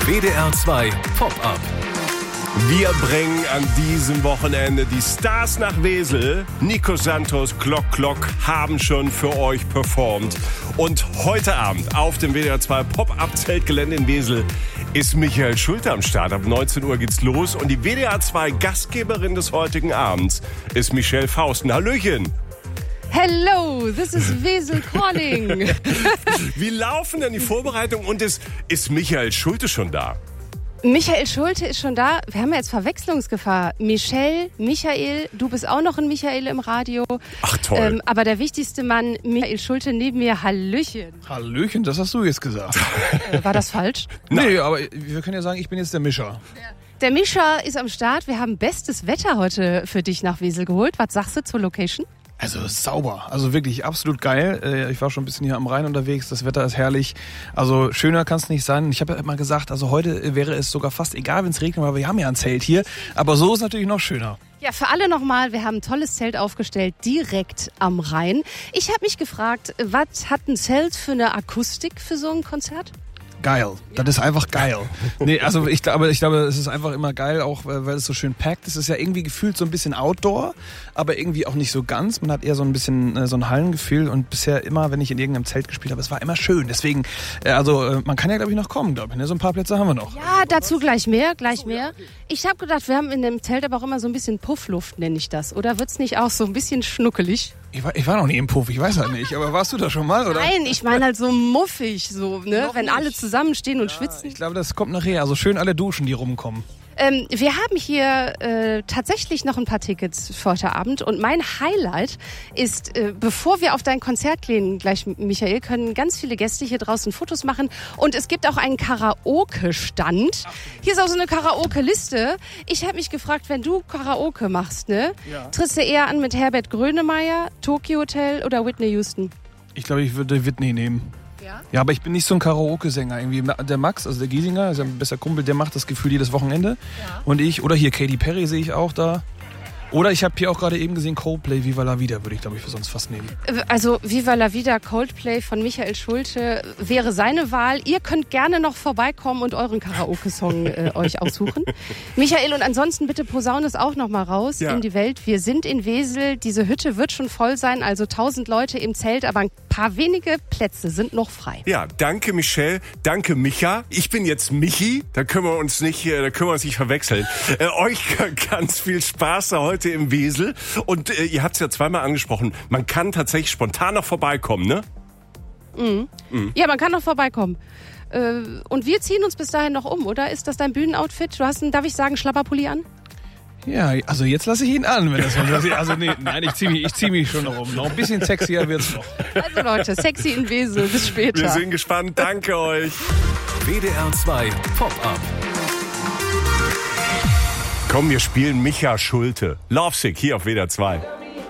WDR 2 Pop-Up. Wir bringen an diesem Wochenende die Stars nach Wesel. Nico Santos, Glock haben schon für euch performt. Und heute Abend auf dem WDR 2 Pop-Up-Zeltgelände in Wesel ist Michael Schulte am Start. Ab 19 Uhr geht's los. Und die WDR 2 Gastgeberin des heutigen Abends ist Michelle Fausten. Hallöchen! Hello, this is Wesel calling. Wie laufen denn die Vorbereitungen und ist Michael Schulte schon da? Michael Schulte ist schon da. Wir haben ja jetzt Verwechslungsgefahr. Michael, du bist auch noch ein Michael im Radio. Ach toll. Aber der wichtigste Mann, Michael Schulte, neben mir, Hallöchen. Hallöchen, das hast du jetzt gesagt. War das falsch? Nee, aber wir können ja sagen, ich bin jetzt der Mischer. Der Mischer ist am Start. Wir haben bestes Wetter heute für dich nach Wesel geholt. Was sagst du zur Location? Also sauber, also wirklich absolut geil. Ich war schon ein bisschen hier am Rhein unterwegs, das Wetter ist herrlich. Also schöner kann es nicht sein. Ich habe ja immer gesagt, also heute wäre es sogar fast egal, wenn es regnet, weil wir haben ja ein Zelt hier. Aber so ist natürlich noch schöner. Ja, für alle nochmal, wir haben ein tolles Zelt aufgestellt, direkt am Rhein. Ich habe mich gefragt, was hat ein Zelt für eine Akustik für so ein Konzert? Geil. Das ist einfach geil. Nee, also ich glaube, es ist einfach immer geil, auch weil es so schön packt. Es ist ja irgendwie gefühlt so ein bisschen Outdoor, aber irgendwie auch nicht so ganz. Man hat eher so ein bisschen so ein Hallengefühl und bisher immer, wenn ich in irgendeinem Zelt gespielt habe, es war immer schön. Deswegen, man kann ja, glaube ich, noch kommen, glaube ich. Ne? So ein paar Plätze haben wir noch. Ja, dazu gleich mehr. Ich habe gedacht, wir haben in dem Zelt aber auch immer so ein bisschen Puffluft, nenne ich das. Oder wird's nicht auch so ein bisschen schnuckelig? Ich war noch nie im Puff, ich weiß halt nicht. Aber warst du da schon mal, oder? Nein, ich meine halt so muffig, so, ne? Wenn alle zusammenstehen und schwitzen. Ich glaube, das kommt nachher. Also schön alle Duschen, die rumkommen. Wir haben hier tatsächlich noch ein paar Tickets für heute Abend. Und mein Highlight ist, bevor wir auf dein Konzert gehen, gleich Michael, können ganz viele Gäste hier draußen Fotos machen. Und es gibt auch einen Karaoke-Stand. Hier ist auch so eine Karaoke-Liste. Ich habe mich gefragt, wenn du Karaoke machst, ne? Ja. Trittst du eher an mit Herbert Grönemeyer, Tokyo Hotel oder Whitney Houston? Ich glaube, ich würde Whitney nehmen. Ja, aber ich bin nicht so ein Karaoke-Sänger. Irgendwie der Max, also der Giesinger, ist ja ein besser Kumpel, der macht das Gefühl jedes Wochenende. Ja. Und oder hier Katy Perry sehe ich auch da. Oder ich habe hier auch gerade eben gesehen Coldplay, Viva la Vida, würde ich, glaube ich, für sonst fast nehmen. Also Viva la Vida, Coldplay von Michael Schulte wäre seine Wahl. Ihr könnt gerne noch vorbeikommen und euren Karaoke-Song euch aussuchen. Michael, und ansonsten bitte posaune es auch noch mal raus in die Welt. Wir sind in Wesel, diese Hütte wird schon voll sein, also 1000 Leute im Zelt, aber ein paar wenige Plätze sind noch frei. Ja, danke Michelle, danke Micha. Ich bin jetzt Michi, da können wir uns nicht verwechseln. Euch ganz viel Spaß da heute im Wesel. Und ihr habt es ja zweimal angesprochen, man kann tatsächlich spontan noch vorbeikommen, ne? Ja, man kann noch vorbeikommen. Und wir ziehen uns bis dahin noch um, oder? Ist das dein Bühnenoutfit? Du hast einen, darf ich sagen, Schlapperpulli an? Ja, also jetzt lasse ich ihn an, wenn das so. Also nein, ich zieh mich schon noch um. Noch ein bisschen sexier wird's noch. Also Leute, sexy in Wesel, bis später. Wir sind gespannt, danke euch. WDR 2 Pop-Up. Komm, wir spielen Micha Schulte. Lovesick hier auf WDR 2.